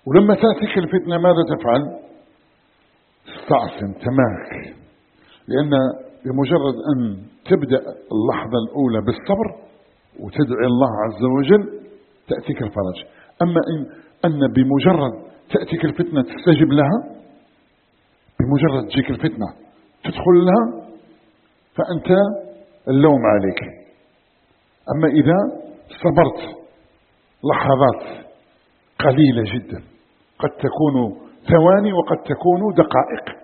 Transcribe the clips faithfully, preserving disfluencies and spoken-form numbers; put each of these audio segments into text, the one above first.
ولما تأتيك الفتنة ماذا تفعل؟ استعصم، تماك، لأن بمجرد أن تبدأ اللحظة الأولى بالصبر وتدعي الله عز وجل تأتيك الفرج. أما إن أن بمجرد تأتيك الفتنة تستجب لها، بمجرد تجيك الفتنة تدخل لها، فأنت اللوم عليك. أما إذا صبرت لحظات قليلة جدا، قد تكون ثواني وقد تكون دقائق،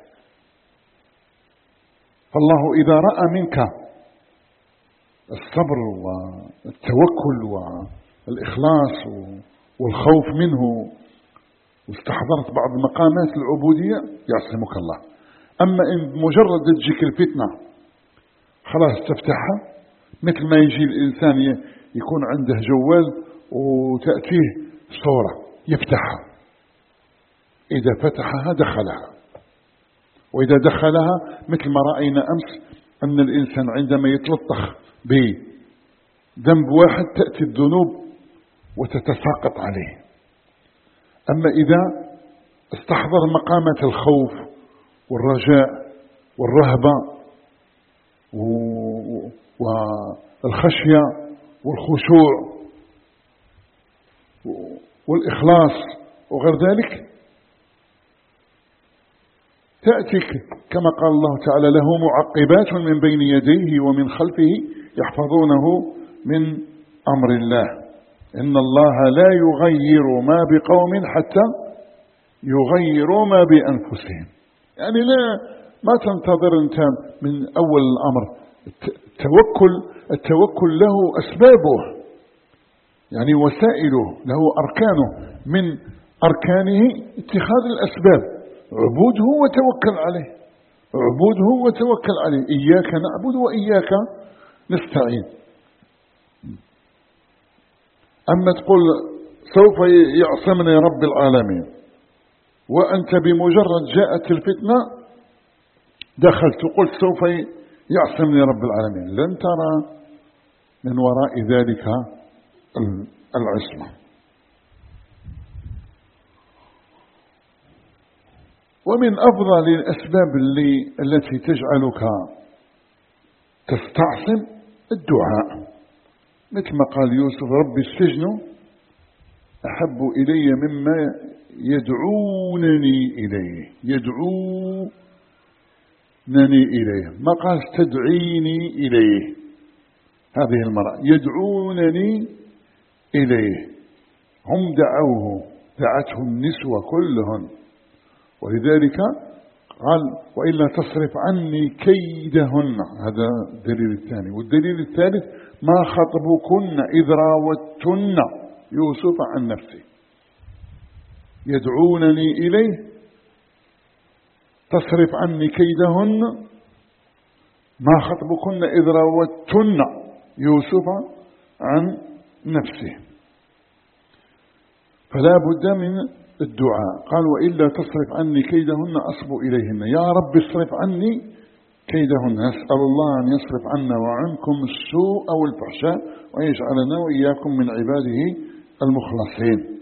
فالله إذا رأى منك الصبر والتوكل والإخلاص والخوف منه واستحضرت بعض مقامات العبودية يعصمك الله. أما إن مجرد تجيك الفتنة خلاص تفتحها، مثل ما يجي الإنسان يكون عنده جوال وتأتيه صورة يفتحها، إذا فتحها دخلها، وإذا دخلها مثل ما رأينا أمس أن الإنسان عندما يتلطخ بذنب واحد تأتي الذنوب وتتساقط عليه. أما إذا استحضر مقامات الخوف والرجاء والرهبة والخشية والخشوع والإخلاص وغير ذلك، تأتيك كما قال الله تعالى له معقبات من بين يديه ومن خلفه يحفظونه من أمر الله، إن الله لا يغير ما بقوم حتى يغيروا ما بأنفسهم. يعني لا ما تنتظر أنت من أول الأمر. التوكل التوكل له أسبابه، يعني وسائله، له أركانه، من أركانه اتخاذ الأسباب، عبوده وتوكل عليه، عبوده وتوكل عليه، إياك نعبد وإياك نستعين. أما تقول سوف يعصمني رب العالمين وأنت بمجرد جاءت الفتنة دخلت وقلت سوف يعصمني رب العالمين، لن ترى من وراء ذلك العصمة. ومن أفضل الأسباب اللي التي تجعلك تستعصم الدعاء، مثل ما قال يوسف رب السجن أحب إلي مما يدعونني إليه، يدعونني إليه، ما قال تدعيني إليه. هذه المرأة يدعونني إليه، هم دعوه، دعته النسوة كلهن، ولذلك قال وإلا تصرف عني كيدهن. هذا الدليل الثاني. والدليل الثالث ما خطبكن إذ راوتن يوسف عن نفسه، يدعونني إليه تصرف عني كيدهن ما خطبكن إذ راوتن يوسف عن نفسه. فلا بد من الدعاء. قال وإلا تصرف عني كيدهن أصب إليهن، يا رب اصرف عني كيدهن. نسأل الله أن يصرف عنا وعنكم السوء والفحشاء ويجعلنا وإياكم من عباده المخلصين.